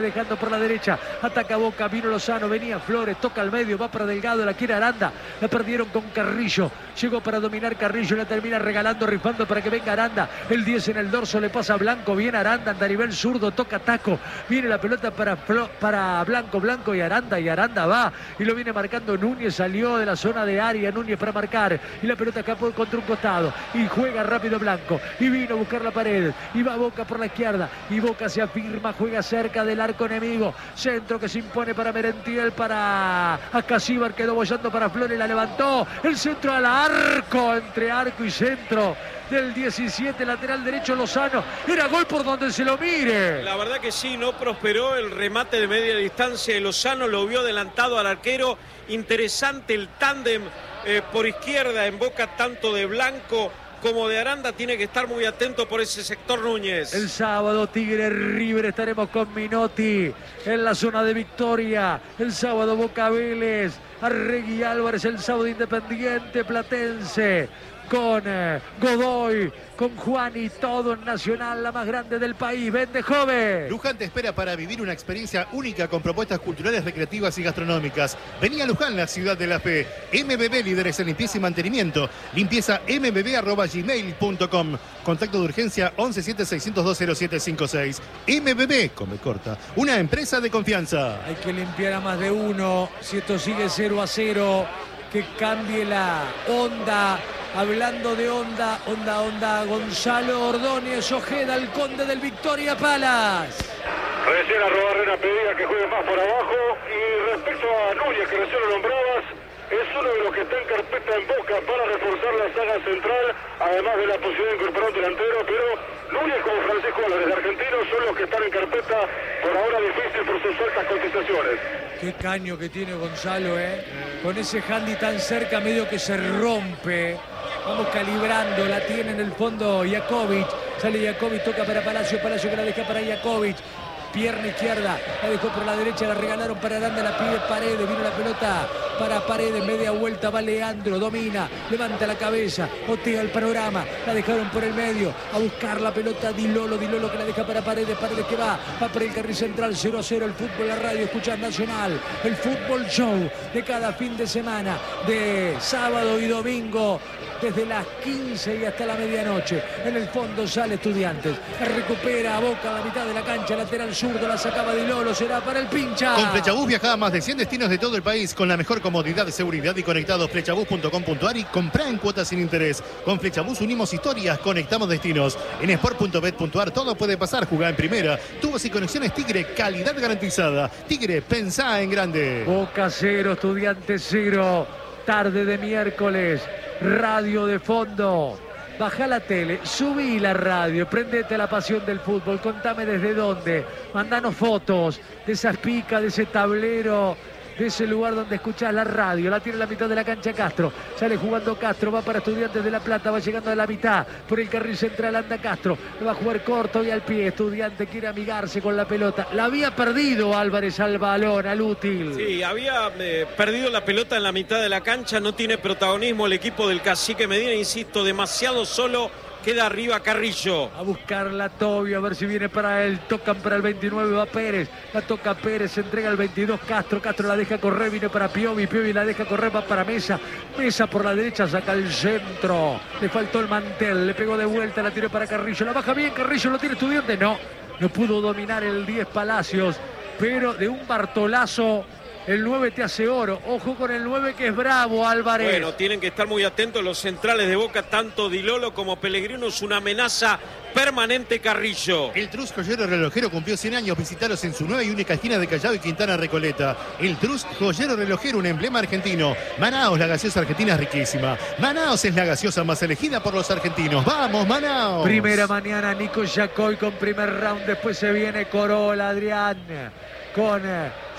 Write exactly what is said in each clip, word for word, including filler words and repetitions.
Dejando por la derecha, ataca Boca, vino Lozano, venía Flores, toca al medio, va para Delgado, la quiere Aranda, la perdieron con Carrillo, llegó para dominar Carrillo, la termina regalando, rifando para que venga Aranda, el diez en el dorso, le pasa a Blanco, viene Aranda, anda a nivel zurdo, toca taco, viene la pelota para, para Blanco, Blanco y Aranda, y Aranda va, y lo viene marcando Núñez, salió de la zona de área, Núñez para marcar, y la pelota escapó contra un costado, y juega rápido Blanco, y vino a buscar la pared, y va Boca por la izquierda, y Boca se afirma, juega cerca del arco enemigo, centro que se impone para Merentiel, para Acasíbar, quedó bollando para Flores, la levantó, el centro al arco, entre arco y centro del diecisiete, lateral derecho Lozano, era gol por donde se lo mire. La verdad que sí, no prosperó el remate de media distancia de Lozano, lo vio adelantado al arquero, interesante el tándem eh, por izquierda en Boca, tanto de Blanco como de Aranda, tiene que estar muy atento por ese sector Núñez. El sábado Tigre River, estaremos con Minotti en la zona de Victoria. El sábado Boca Vélez, Arregui Álvarez, el sábado Independiente Platense, con eh, Godoy, con Juan y todo en Nacional, la más grande del país. Vende joven. Luján te espera para vivir una experiencia única con propuestas culturales, recreativas y gastronómicas. Vení a Luján, la ciudad de la fe. M B B, líderes en limpieza y mantenimiento. Limpieza m b b arroba gmail punto com. Contacto de urgencia once siete seiscientos dos cero siete cinco seis. M B B, come corta, una empresa de confianza. Hay que limpiar a más de uno. Si esto sigue cero a cero, que cambie la onda. Hablando de onda, onda, onda, Gonzalo Ordóñez Ojeda, el conde del Victoria Palace. Recién Arrobarrena pedía que juegue más por abajo. Y respecto a Núñez, que recién lo nombrabas, es uno de los que está en carpeta en Boca para reforzar la saga central, además de la posibilidad de incorporar un delantero, pero Núñez como Francisco Álvarez, argentinos, son los que están en carpeta, por ahora difícil por sus altas contestaciones. Qué caño que tiene Gonzalo, ¿eh? Con ese handy tan cerca, medio que se rompe. Vamos calibrando, la tiene en el fondo Jakovic. Sale Jakovic, toca para Palacio, Palacio que la deja para Jakovic. Pierna izquierda, la dejó por la derecha, la regalaron para Aranda, la pide Paredes, vino la pelota para Paredes, media vuelta, va Leandro, domina, levanta la cabeza, otea el panorama, la dejaron por el medio, a buscar la pelota Di Lolo, Di Lolo que la deja para Paredes, Paredes que va, va por el carril central, cero a cero, el fútbol, la radio, escuchar Nacional, el fútbol show de cada fin de semana, de sábado y domingo, desde las quince y hasta la medianoche. En el fondo sale Estudiantes, recupera a Boca a la mitad de la cancha, lateral zurdo, la sacaba Di Lolo, será para el pincha. Con Flechabús viaja a más de cien destinos de todo el país con la mejor comodidad, seguridad y conectados. Flechabús punto com punto a r y comprá en cuotas sin interés. Con Flechabús unimos historias, conectamos destinos. En sport punto bet punto a r todo puede pasar, jugá en primera. Tubos y conexiones Tigre, calidad garantizada. Tigre, pensá en grande. Boca cero, Estudiantes cero, tarde de miércoles, radio de fondo. Baja la tele, subí la radio, prendete a la pasión del fútbol, contame desde dónde, mandanos fotos de esas picas, de ese tablero, de ese lugar donde escuchás la radio. La tiene en la mitad de la cancha Castro, sale jugando Castro, va para Estudiantes de La Plata, va llegando a la mitad, por el carril central anda Castro, le va a jugar corto y al pie. Estudiante quiere amigarse con la pelota, la había perdido Álvarez al balón, al útil. Sí, había eh, perdido la pelota en la mitad de la cancha, no tiene protagonismo el equipo del Cacique Medina, insisto, demasiado solo. Queda arriba Carrillo. A buscar la Tobio, a ver si viene para él. Tocan para el veintinueve, va Pérez. La toca Pérez, se entrega el veintidós Castro. Castro la deja correr, viene para Piovi. Piovi la deja correr, va para Mesa. Mesa por la derecha, saca el centro. Le faltó el mantel, le pegó de vuelta, la tiró para Carrillo. La baja bien, Carrillo, lo tiene Estudiante. No, no pudo dominar el diez Palacios. Pero de un Bartolazo, el nueve te hace oro. Ojo con el nueve que es bravo, Álvarez. Bueno, tienen que estar muy atentos los centrales de Boca, tanto Di Lolo como Pellegrino. Es una amenaza permanente Carrillo. El Trus Joyero Relojero cumplió cien años. Visitaros en su nueva y única esquina de Callao y Quintana Recoleta. El Trus Joyero Relojero, un emblema argentino. Manaos, la gaseosa argentina es riquísima. Manaos es la gaseosa más elegida por los argentinos. ¡Vamos, Manaos! Primera mañana, Nico Yacoy con primer round. Después se viene Corolla, Adrián, con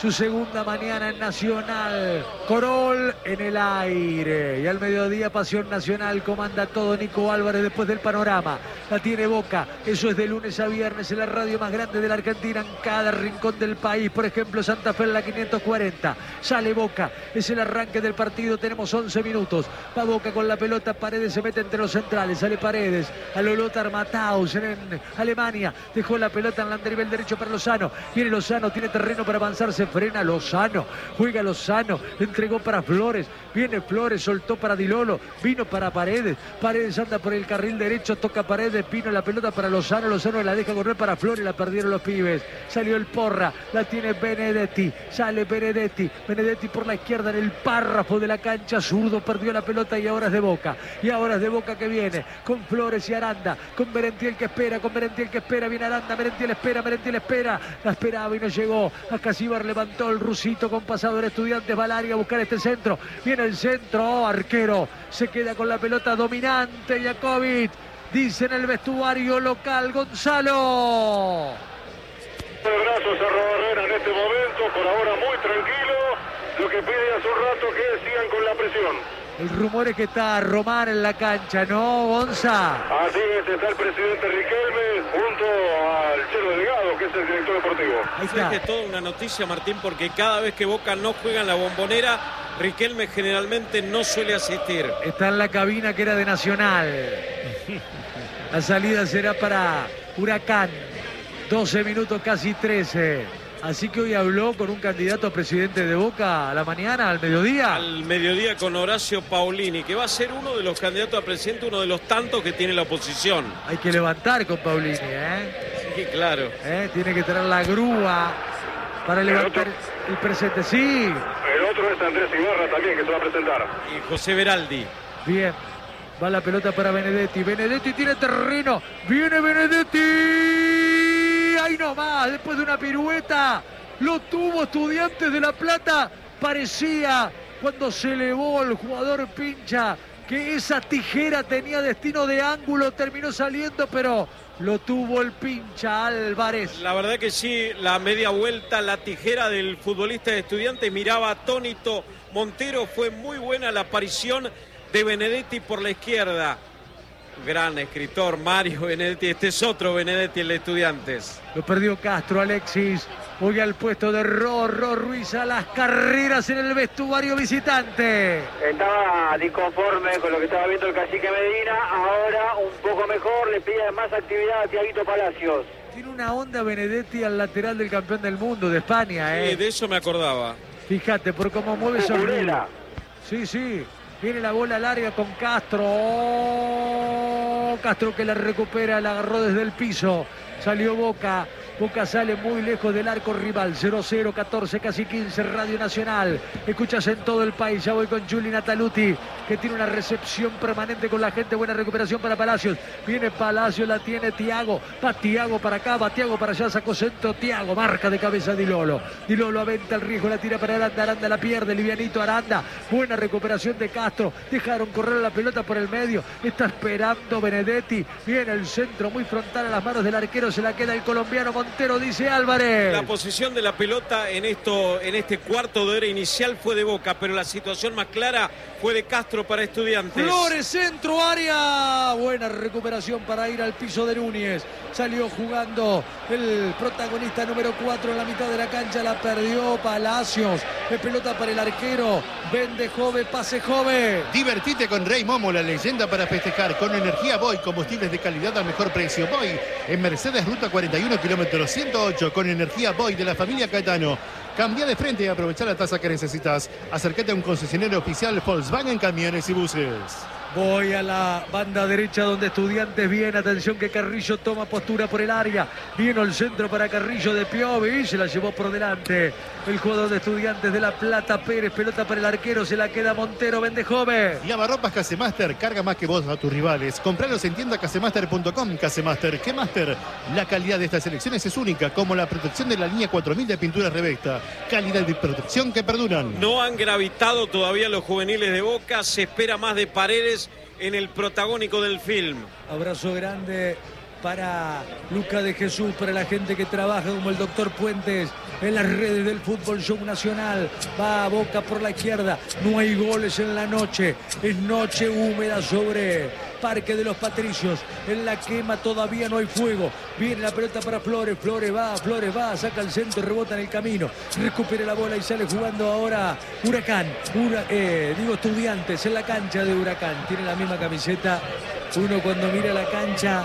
su segunda mañana en Nacional. Corol en el aire. Y al mediodía Pasión Nacional. Comanda todo Nico Álvarez después del panorama. La tiene Boca. Eso es de lunes a viernes en la radio más grande de la Argentina, en cada rincón del país. Por ejemplo, Santa Fe en la quinientos cuarenta. Sale Boca. Es el arranque del partido. Tenemos once minutos. Va Boca con la pelota. Paredes se mete entre los centrales. Sale Paredes. A lo Lothar Matthaus en Alemania. Dejó la pelota en el andarivel derecho para Lozano. Viene Lozano. Tiene terreno para avanzar. Se frena Lozano. Juega Lozano. Entregó para Flores. Viene Flores. Soltó para Di Lolo. Vino para Paredes. Paredes anda por el carril derecho. Toca Paredes. Vino la pelota para Lozano. Lozano la deja correr para Flores. La perdieron los pibes. Salió el Porra. La tiene Benedetti. Sale Benedetti. Benedetti por la izquierda en el párrafo de la cancha. Zurdo perdió la pelota y ahora es de Boca. Y ahora es de Boca que viene. Con Flores y Aranda. Con Merentiel que espera. Con Merentiel que espera. Viene Aranda. Merentiel espera. Merentiel espera. La esperaba y no llegó. Acá Cibar levantó el rusito con pasador. Estudiantes va al área a buscar este centro. Viene el centro. Oh, arquero. Se queda con la pelota dominante. Jakovic. Dice en el vestuario local Gonzalo. De brazos a Arrobarrena en este momento, por ahora muy tranquilo. Lo que pide hace un rato que sigan con la presión. El rumor es que está Román en la cancha, ¿no, Gonza? Así es, está el presidente Riquelme junto al Chelo Delgado, que es el director deportivo. Ahí está. Es toda una noticia, Martín, porque cada vez que Boca no juega en la Bombonera, Riquelme generalmente no suele asistir. Está en la cabina que era de Nacional. La salida será para Huracán. doce minutos, casi trece. Así que hoy habló con un candidato a presidente de Boca a la mañana, al mediodía. Al mediodía con Horacio Paulini, que va a ser uno de los candidatos a presidente, uno de los tantos que tiene la oposición. Hay que levantar con Paulini, ¿eh? Sí, claro. ¿Eh? Tiene que traer la grúa para levantar el presente. Sí. El otro es Andrés Ibarra también, que se va a presentar. Y José Beraldi. Bien. Va la pelota para Benedetti. Benedetti tiene terreno. Viene Benedetti. Ahí nomás, después de una pirueta. Lo tuvo Estudiantes de La Plata. Parecía cuando se elevó el jugador Pincha que esa tijera tenía destino de ángulo. Terminó saliendo, pero lo tuvo el Pincha Álvarez. La verdad que sí, la media vuelta, la tijera del futbolista de Estudiantes. Miraba atónito Montero. Fue muy buena la aparición de Benedetti por la izquierda. Gran escritor Mario Benedetti. Este es otro Benedetti, el de Estudiantes. Lo perdió Castro, Alexis. Hoy al puesto de Rorro Ruiz a las carreras en el vestuario visitante. Estaba disconforme con lo que estaba viendo el cacique Medina. Ahora un poco mejor, le pide más actividad a Tiaguito Palacios. Tiene una onda Benedetti al lateral del campeón del mundo de España, ¿eh? Sí, de eso me acordaba. Fíjate por cómo mueve esa Cucurella. Sí, sí. Viene la bola larga con Castro. Oh, Castro que la recupera, la agarró desde el piso. Salió Boca. Boca sale muy lejos del arco rival. cero cero, catorce, casi quince, Radio Nacional. Escuchas en todo el país. Ya voy con Juli Nataluti, que tiene una recepción permanente con la gente. Buena recuperación para Palacios. Viene Palacios, la tiene Thiago. Va Thiago para acá, va Thiago para allá. Sacó centro Thiago. Marca de cabeza Di Lolo. Di Lolo aventa el riesgo, la tira para Aranda. Aranda la pierde. Livianito Aranda. Buena recuperación de Castro. Dejaron correr la pelota por el medio. Está esperando Benedetti. Viene el centro muy frontal a las manos del arquero. Se la queda el colombiano Montero, dice Álvarez. La posición de la pelota en esto, en este cuarto de hora inicial fue de Boca, pero la situación más clara fue de Castro para Estudiantes. Flores, centro, área. Buena recuperación para ir al piso de Núñez. Salió jugando el protagonista número cuatro en la mitad de la cancha. La perdió Palacios. De pelota para el arquero. Vende Jove, pase Jove. Divertite con Rey Momo, la leyenda para festejar. Con energía Boy, combustibles de calidad al mejor precio. Boy, en Mercedes, ruta cuarenta y uno, kilómetro ciento ocho. Con energía Boy de la familia Caetano. Cambia de frente y aprovecha la tasa que necesitas. Acércate a un concesionario oficial Volkswagen Camiones y Buses. Voy a la banda derecha donde Estudiantes viene. Atención que Carrillo toma postura por el área. Vino el centro para Carrillo de Piovi. Se la llevó por delante el jugador de Estudiantes de La Plata, Pérez. Pelota para el arquero. Se la queda Montero. Vende Jove. Lavarropas Casemaster. Carga más que vos a tus rivales. Compralos en tienda casemaster punto com. Casemaster. ¿Qué Master? La calidad de estas selecciones es única, como la protección de la línea cuatro mil de pinturas Revesta. Calidad y protección que perduran. No han gravitado todavía los juveniles de Boca. Se espera más de Paredes en el protagónico del film. Abrazo grande para Luca de Jesús, para la gente que trabaja como el doctor Puentes en las redes del Fútbol Show Nacional. Va a Boca por la izquierda. No hay goles en la noche. Es noche húmeda sobre Parque de los Patricios. En la quema todavía no hay fuego. Viene la pelota para Flores. Flores va, Flores va, saca el centro, rebota en el camino. Recupera la bola y sale jugando ahora Huracán. Hura, eh, digo Estudiantes en la cancha de Huracán. Tiene la misma camiseta. Uno cuando mira la cancha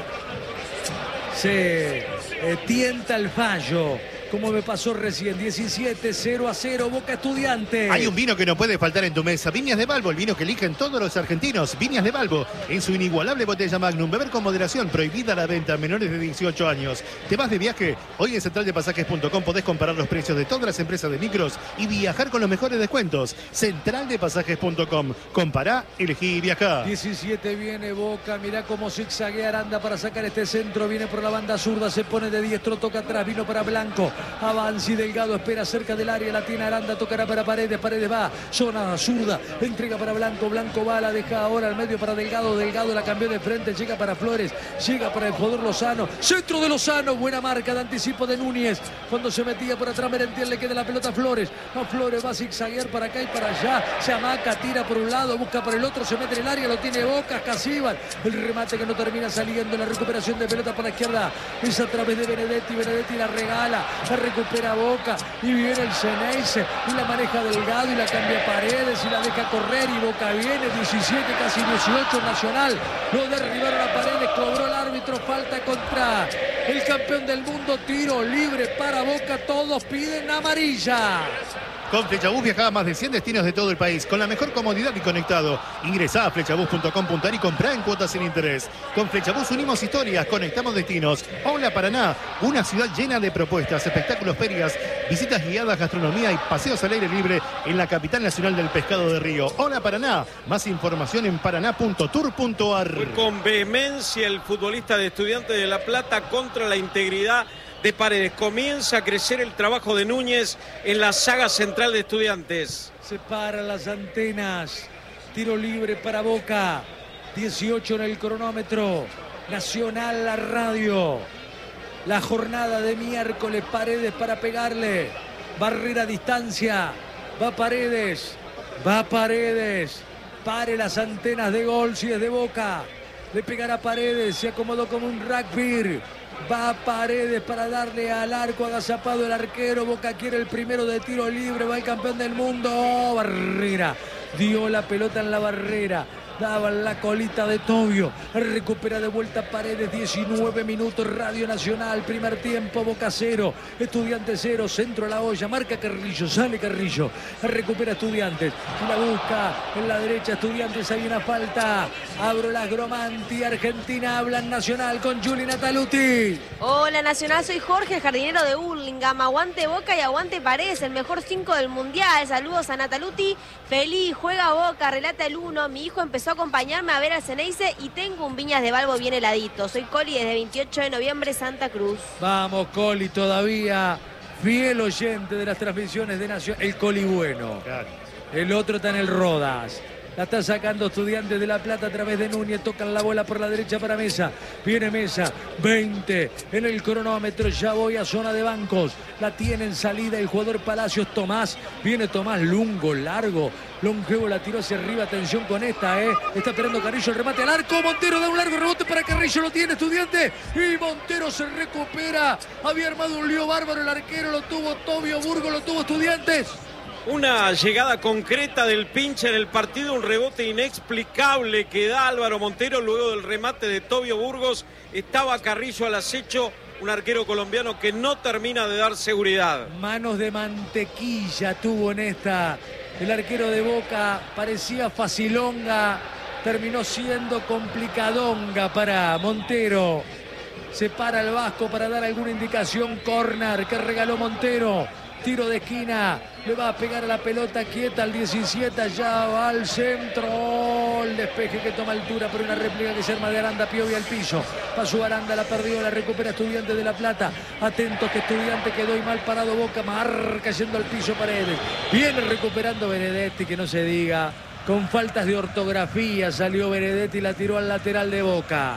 se eh, tienta el fallo, como me pasó recién. Diecisiete, cero a cero, Boca Estudiantes. Hay un vino que no puede faltar en tu mesa. Viñas de Balbo, el vino que eligen todos los argentinos. Viñas de Balbo, en su inigualable botella Magnum. Beber con moderación, prohibida la venta a menores de dieciocho años. ¿Te vas de viaje? Hoy en central de pasajes punto com podés comparar los precios de todas las empresas de micros y viajar con los mejores descuentos. central de pasajes punto com. Compará, elegí y viajá. diecisiete viene Boca, mirá cómo zigzaguea Aranda para sacar este centro. Viene por la banda zurda, se pone de diestro, toca atrás, vino para Blanco. Avanza y Delgado espera cerca del área, la tiene Aranda, tocará para Paredes, Paredes va, zona zurda, entrega para Blanco, Blanco va, la deja ahora al medio para Delgado, Delgado la cambió de frente, llega para Flores, llega para el jugador Lozano, centro de Lozano, buena marca de anticipo de Núñez, cuando se metía por atrás Merentiel, le queda la pelota a Flores, a Flores va a zigzaguear para acá y para allá, se amaca, tira por un lado, busca por el otro, se mete en el área, lo tiene Boca, Casíbal, el remate que no termina saliendo, la recuperación de pelota por la izquierda, es a través de Benedetti, Benedetti la regala, la recupera Boca y viene el Ceneice y la maneja Delgado y la cambia Paredes y la deja correr y Boca viene, diecisiete, casi dieciocho, Nacional, lo derribaron a Paredes, cobró el árbitro, falta contra el campeón del mundo, tiro libre para Boca, todos piden amarilla. Con Flechabús viajaba a más de cien destinos de todo el país, con la mejor comodidad y conectado. Ingresá a flechabús punto com punto ar y comprá en cuotas sin interés. Con Flechabús unimos historias, conectamos destinos. Hola Paraná, una ciudad llena de propuestas, espectáculos, ferias, visitas guiadas, gastronomía y paseos al aire libre en la capital nacional del pescado de río. Hola Paraná, más información en paraná punto tour punto ar. Fue con vehemencia el futbolista de Estudiantes de La Plata contra la integridad de Paredes. Comienza a crecer el trabajo de Núñez en la saga central de Estudiantes. Se paran las antenas. Tiro libre para Boca. dieciocho en el cronómetro. Nacional la radio. La jornada de miércoles. Paredes para pegarle. Barrera a distancia. Va Paredes. Va Paredes. Pare las antenas de gol si es de Boca. Le pegará Paredes. Se acomodó como un rugby. Va Paredes para darle al arco, agazapado el arquero. Boca quiere el primero de tiro libre. Va el campeón del mundo. Barrera. Dio la pelota en la barrera. Daba la colita de Tobio. Recupera de vuelta Paredes. diecinueve minutos. Radio Nacional. Primer tiempo. Boca cero. Estudiantes cero. Centro a la olla. Marca Carrillo. Sale Carrillo. Recupera Estudiantes. Y la busca en la derecha. Estudiantes. Hay una falta. Abro las Gromanti. Argentina habla en Nacional con Juli Nataluti. Hola Nacional. Soy Jorge, el jardinero de Hurlingham. Aguante Boca y aguante Paredes. El mejor cinco del mundial. Saludos a Nataluti. Feliz. Juega Boca. Relata el uno. Mi hijo empezó a acompañarme a ver al Ceneice y tengo un Viñas de Balbo bien heladito. Soy Coli desde veintiocho de noviembre, Santa Cruz. Vamos Coli, todavía fiel oyente de las transmisiones de Nación. El Coli bueno. Claro. El otro está en el Rodas. La está sacando Estudiantes de La Plata a través de Núñez. Tocan la bola por la derecha para Mesa. Viene Mesa. veinte en el cronómetro. Ya voy a zona de bancos. La tiene en salida el jugador Palacios. Tomás. Viene Tomás. Lungo, largo. Longevo la tiró hacia arriba. Atención con esta, ¿eh? Está esperando Carrillo. El remate al arco. Montero da un largo rebote para Carrillo. Lo tiene Estudiante. Y Montero se recupera. Había armado un lío bárbaro el arquero. Lo tuvo Tobio Burgo. Lo tuvo Estudiantes. Una llegada concreta del pinche en el partido, un rebote inexplicable que da Álvaro Montero luego del remate de Tobio Burgos. Estaba Carrillo al acecho, un arquero colombiano que no termina de dar seguridad. Manos de mantequilla tuvo en esta. El arquero de Boca parecía facilonga, terminó siendo complicadonga para Montero. Se para el Vasco para dar alguna indicación. Corner que regaló Montero. Tiro de esquina, le va a pegar a la pelota quieta al diecisiete, allá va al centro, el despeje que toma altura por una réplica que se arma de Aranda, Piovi al piso, pasó Aranda, la perdió, la recupera Estudiantes de La Plata, atentos que Estudiante quedó y mal parado Boca, marca yendo al piso Paredes, viene recuperando Benedetti, que no se diga, con faltas de ortografía salió Benedetti y la tiró al lateral de Boca.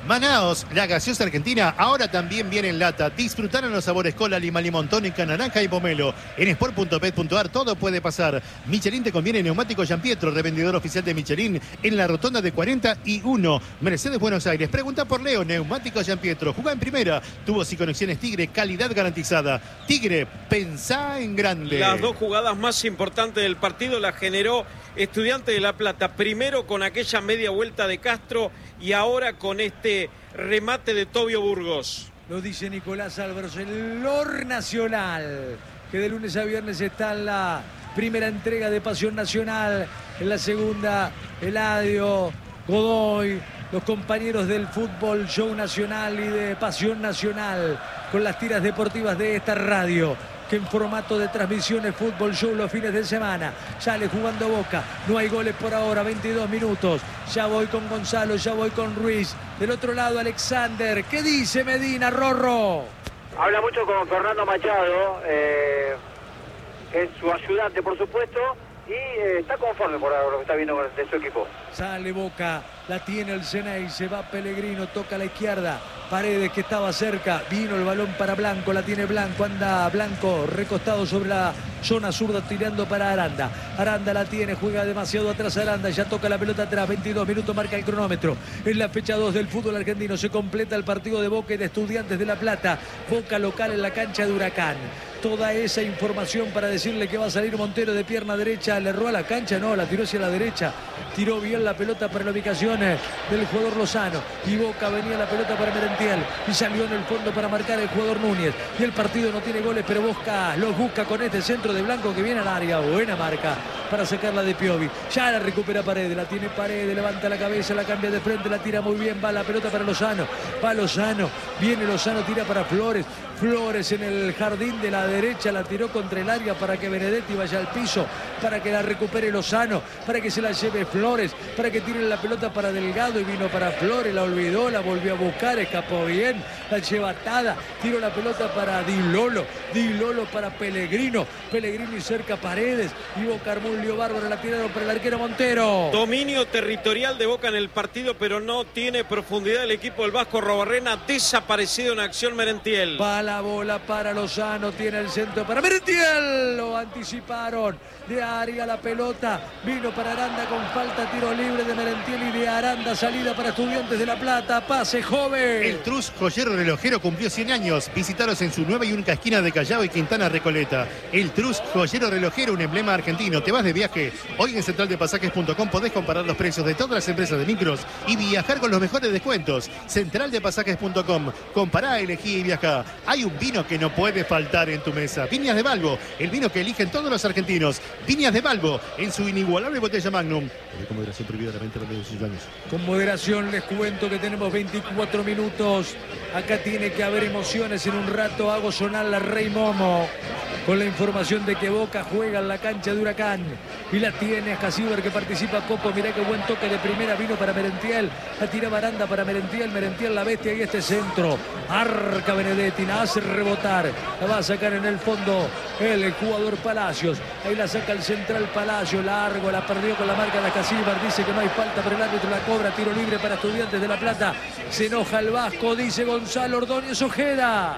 Manaos, la gaseosa argentina, ahora también viene en lata. Disfrutaron los sabores cola, lima, limón, tónica, naranja y pomelo. En sport punto pet punto ar todo puede pasar. Michelin te conviene neumático Giampietro, revendedor oficial de Michelin en la rotonda de cuarenta y uno. Mercedes Buenos Aires. Pregunta por Leo, neumático Giampietro. Jugá en primera. Tubos y conexiones Tigre, calidad garantizada. Tigre, pensá en grande. Las dos jugadas más importantes del partido las generó Estudiantes de La Plata. Primero con aquella media vuelta de Castro y ahora con este remate de Tobio Burgos. Lo dice Nicolás Álvarez, el Lor Nacional, que de lunes a viernes está en la primera entrega de Pasión Nacional, en la segunda Eladio, Godoy, los compañeros del Fútbol Show Nacional y de Pasión Nacional, con las tiras deportivas de esta radio, que en formato de transmisiones Fútbol Show los fines de semana. Sale jugando Boca, no hay goles por ahora, veintidós minutos. Ya voy con Gonzalo, ya voy con Ruiz. Del otro lado Alexander. ¿Qué dice Medina, Rorro? Habla mucho con Fernando Machado, eh, que es su ayudante por supuesto, y eh, está conforme por lo que está viendo de su equipo. Sale Boca, la tiene el Ceney, se va Pellegrino, toca a la izquierda. Paredes, que estaba cerca, vino el balón para Blanco, la tiene Blanco, anda Blanco recostado sobre la zona zurda tirando para Aranda. Aranda la tiene, juega demasiado atrás Aranda, ya toca la pelota atrás, veintidós minutos marca el cronómetro. En la fecha dos del fútbol argentino se completa el partido de Boca y de Estudiantes de La Plata. Boca local en la cancha de Huracán. Toda esa información para decirle que va a salir Montero de pierna derecha, le erró a la cancha, no, la tiró hacia la derecha. Tiró bien la pelota para la ubicación del jugador Lozano. Y Boca venía la pelota para Merentiel. Y salió en el fondo para marcar el jugador Núñez. Y el partido no tiene goles, pero Boca los busca con este centro de Blanco que viene al área. Buena marca para sacarla de Piovi. Ya la recupera Paredes, la tiene Paredes, levanta la cabeza, la cambia de frente, la tira muy bien. Va la pelota para Lozano. Va Lozano. Viene Lozano, tira para Flores. Flores en el jardín de la derecha, la tiró contra el área para que Benedetti vaya al piso, para que la recupere Lozano, para que se la lleve Flores, para que tire la pelota para Delgado y vino para Flores, la olvidó, la volvió a buscar, escapó bien, la lleva atada, tiró la pelota para Di Lolo, Di Lolo para Pellegrino, Pellegrino y cerca Paredes, y Boca armó un lío bárbaro, la tiraron para el arquero Montero. Dominio territorial de Boca en el partido, pero no tiene profundidad el equipo del Vasco Arrobarrena, desaparecido en acción Merentiel. Va la bola para Lozano, tiene el centro para Merentiel, lo anticiparon, de área la pelota, vino para Aranda con falta, tiro libre de Merentiel y de Aranda, salida para Estudiantes de La Plata, pase joven. El Trus Joyero Relojero cumplió cien años, visitaros en su nueva y única esquina de Callao y Quintana Recoleta. El Trus Joyero Relojero, un emblema argentino. Te vas de viaje, hoy en central de pasajes punto com podés comparar los precios de todas las empresas de micros y viajar con los mejores descuentos. central de pasajes punto com, compará, elegí y viajá. Hay un vino que no puede faltar en tu mesa. Viñas de Balbo, el vino que eligen todos los argentinos. Viñas de Balbo, en su inigualable botella Magnum. Con moderación prohibida la venta de dieciocho años. Con moderación les cuento que tenemos veinticuatro minutos. Acá tiene que haber emociones. En un rato hago sonar la Rey Momo, con la información de que Boca juega en la cancha de Huracán. Y la tiene a Casiber, que participa poco. Mirá qué buen toque de primera, vino para Merentiel. La tira Baranda para Merentiel. Merentiel la bestia y este centro. Arca Benedetti, la hace rebotar. La va a sacar en el fondo el jugador Palacios. Ahí la saca el central Palacio. Largo, la perdió con la marca de Casiber. Dice que no hay falta, pero el árbitro la cobra. Tiro libre para Estudiantes de La Plata. Se enoja el Vasco, dice Gonzalo Ordóñez Ojeda.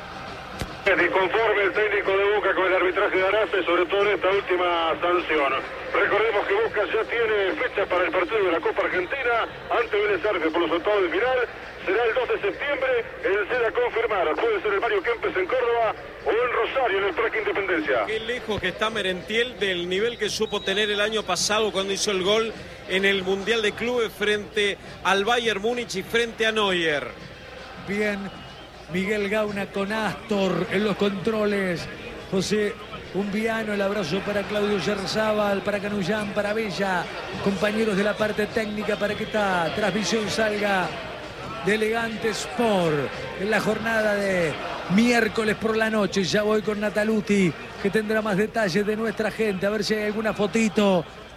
Disconforme el técnico de Boca con el arbitraje de Arce, sobre todo en esta última sanción. Recordemos que Boca ya tiene fecha para el partido de la Copa Argentina ante Vélez Arce por los octavos de final. Será el dos de septiembre, el C E D a confirmar. Puede ser el Mario Kempes en Córdoba o en Rosario en el Parque Independencia. Qué lejos que está Merentiel del nivel que supo tener el año pasado cuando hizo el gol en el Mundial de Clubes frente al Bayern Múnich y frente a Neuer. Bien. Miguel Gauna con Astor en los controles. José Umbiano, el abrazo para Claudio Yerzábal, para Canullán, para Bella. Compañeros de la parte técnica para que esta transmisión salga de Elegante Sport en la jornada de miércoles por la noche. Ya voy con Nataluti, que tendrá más detalles de nuestra gente. A ver si hay alguna fotito.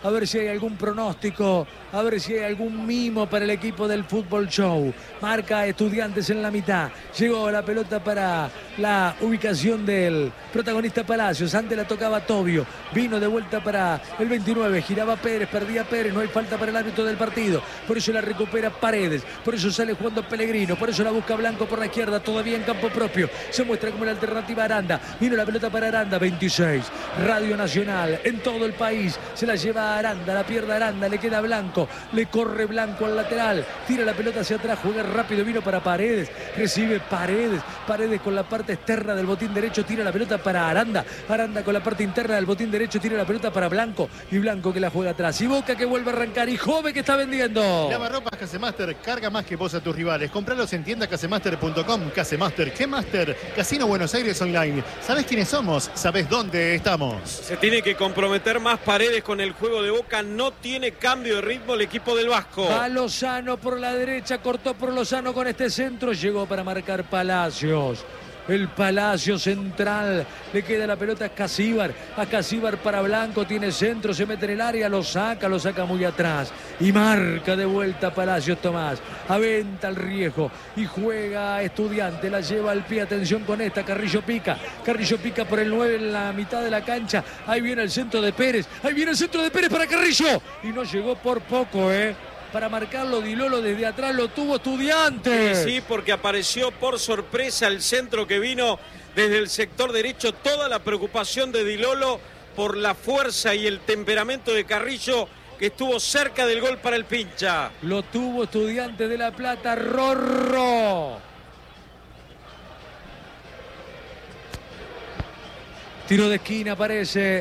a ver si hay algún pronóstico, a ver si hay algún mimo para el equipo del Fútbol Show. Marca Estudiantes en la mitad. Llegó la pelota para la ubicación del protagonista Palacios. Antes la tocaba Tobio. Vino de vuelta para el veintinueve. Giraba Pérez, perdía Pérez. No hay falta para el árbitro del partido. Por eso la recupera Paredes. Por eso sale jugando Pellegrino. Por eso la busca Blanco por la izquierda. Todavía en campo propio. Se muestra como la alternativa Aranda. Vino la pelota para Aranda. veintiséis. Radio Nacional. En todo el país. Se la lleva Aranda. La pierde Aranda. Le queda Blanco. Le corre Blanco al lateral. Tira la pelota hacia atrás. Juega rápido. Vino para Paredes. Recibe Paredes. Paredes con la parte externa del botín derecho. Tira la pelota para Aranda. Aranda con la parte interna del botín derecho. Tira la pelota para Blanco. Y Blanco que la juega atrás. Y Boca que vuelve a arrancar. Y Jove que está vendiendo. Lavarropas Casemaster. Carga más que vos a tus rivales. Compralos en tienda casemaster punto com. Casemaster. ¿Qué Master? Casino Buenos Aires Online. ¿Sabés quiénes somos? ¿Sabés dónde estamos? Se tiene que comprometer más Paredes con el juego de Boca. No tiene cambio de ritmo el equipo del Vasco. Va Lozano por la derecha. Cortó por Lozano con este centro. Llegó para marcar Palacios. El Palacio central. Le queda la pelota a Casíbar. A Casíbar para Blanco. Tiene centro. Se mete en el área. Lo saca. Lo saca muy atrás. Y marca de vuelta Palacios Tomás. Aventa el riesgo. Y juega Estudiante. La lleva al pie. Atención con esta. Carrillo pica. Carrillo pica por el nueve en la mitad de la cancha. Ahí viene el centro de Pérez. Ahí viene el centro de Pérez para Carrillo. Y no llegó por poco, ¿eh? Para marcarlo Di Lolo desde atrás lo tuvo Estudiantes. Sí, sí, porque apareció por sorpresa el centro que vino desde el sector derecho. Toda la preocupación de Di Lolo por la fuerza y el temperamento de Carrillo, que estuvo cerca del gol para el pincha. Lo tuvo Estudiantes de La Plata. Rorro. Tiro de esquina parece.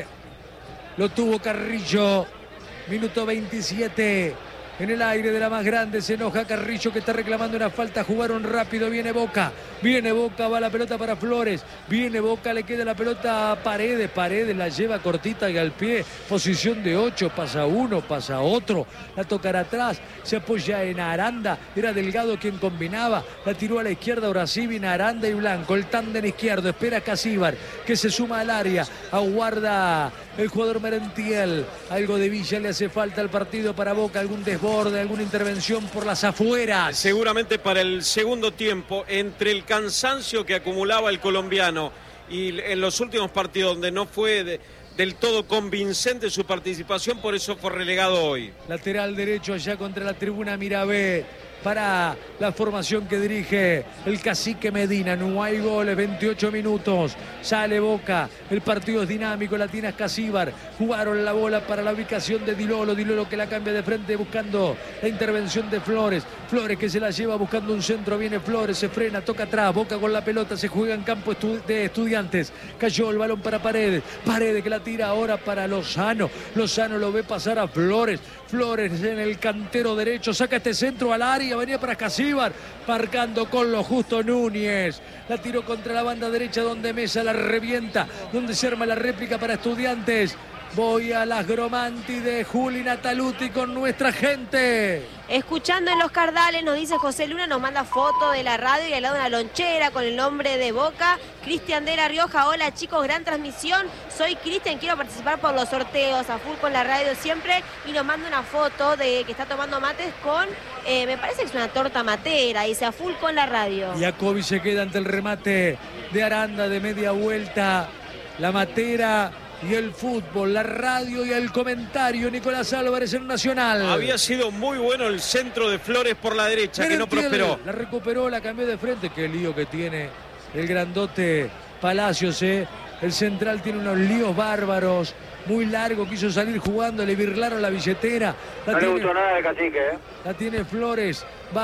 Lo tuvo Carrillo. Minuto veintisiete. En el aire de la más grande se enoja Carrillo que está reclamando una falta. Jugaron rápido, viene Boca. Viene Boca, va la pelota para Flores. Viene Boca, le queda la pelota a Paredes. Paredes la lleva cortita y al pie. Posición de ocho, pasa uno, pasa otro. La tocará atrás, se apoya en Aranda. Era Delgado quien combinaba. La tiró a la izquierda, ahora sí viene Aranda y Blanco. El tándem izquierdo, espera Casíbar que se suma al área. Aguarda el jugador Merentiel. Algo de Villa le hace falta al partido para Boca. Algún desborde, alguna intervención por las afueras. Seguramente para el segundo tiempo, entre el cansancio que acumulaba el colombiano y en los últimos partidos donde no fue de, del todo convincente su participación, por eso fue relegado hoy. Lateral derecho allá contra la tribuna Mirabé. Para la formación que dirige el cacique Medina. No hay goles, veintiocho minutos. Sale Boca. El partido es dinámico. La tiene Casíbar. Jugaron la bola para la ubicación de Di Lolo. Di Lolo que la cambia de frente buscando la intervención de Flores. Flores que se la lleva buscando un centro. Viene Flores, se frena, toca atrás. Boca con la pelota. Se juega en campo de Estudiantes. Cayó el balón para Paredes. Paredes que la tira ahora para Lozano. Lozano lo ve pasar a Flores. Flores en el cantero derecho. Saca este centro al área. Venía para Casíbar, marcando con lo justo Núñez. La tiró contra la banda derecha donde Mesa la revienta, donde se arma la réplica para Estudiantes. Voy a las Gromanti de Juli Nataluti con nuestra gente. Escuchando en los Cardales, nos dice José Luna, nos manda foto de la radio y al lado una lonchera con el nombre de Boca. Cristian de la Rioja, hola chicos, gran transmisión. Soy Cristian, quiero participar por los sorteos, a full con la radio siempre. Y nos manda una foto de que está tomando mates con, eh, me parece que es una torta matera, dice a full con la radio. Jacobi se queda ante el remate de Aranda de media vuelta. La matera y el fútbol, la radio y el comentario. Nicolás Álvarez en Nacional. Había sido muy bueno el centro de Flores por la derecha, Merentiel, que no prosperó. La recuperó, la cambió de frente. Qué lío que tiene el grandote Palacios, ¿eh? El central tiene unos líos bárbaros. Muy largo, quiso salir jugando, le birlaron la billetera. La no tiene, le gustó nada de Cacique, ¿eh? La tiene Flores,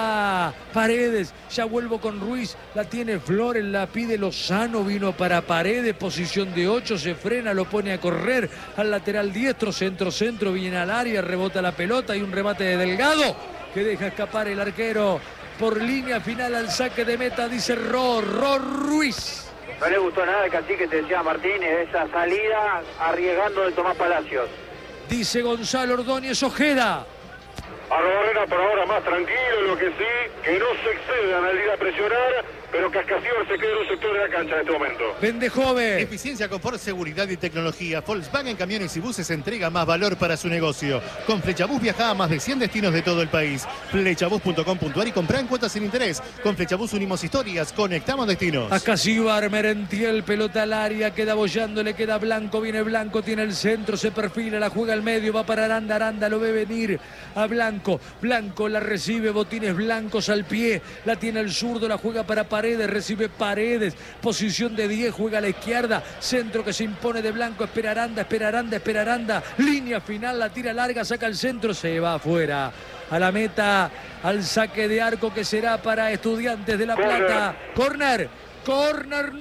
va Paredes, ya vuelvo con Ruiz, la tiene Flores, la pide Lozano, vino para Paredes, posición de ocho, se frena, lo pone a correr al lateral diestro, centro, centro, viene al área, rebota la pelota y un remate de Delgado que deja escapar el arquero por línea final al saque de meta, dice Ro, Ro Ruiz. No le gustó nada de Cacique, te decía Martínez, esa salida arriesgando de Tomás Palacios. Dice Gonzalo Ordóñez Ojeda. Arrobarrena por ahora más tranquilo, lo que sí, que no se excedan al ir a presionar, pero Cascasíbar se queda en un sector de la cancha en este momento. Vende joven. Eficiencia, confort, seguridad y tecnología. Volkswagen Camiones y Buses entrega más valor para su negocio. Con Flechabús viaja a más de cien destinos de todo el país. Flechabús punto com punto ar y comprá en cuotas sin interés. Con Flechabús unimos historias, conectamos destinos. Cascasíbar, Merentiel, pelota al área, queda bollando, le queda Blanco, viene Blanco, tiene el centro, se perfila, la juega al medio, va para Aranda, Aranda lo ve venir a Blanco. Blanco la recibe, botines blancos al pie, la tiene el zurdo, la juega para Paredes, recibe Paredes, posición de diez, juega a la izquierda, centro que se impone de Blanco, espera Aranda, espera Aranda, espera Aranda, línea final, la tira larga, saca el centro, se va afuera, a la meta, al saque de arco que será para Estudiantes de La Plata. Corner, corner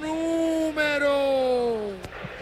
número.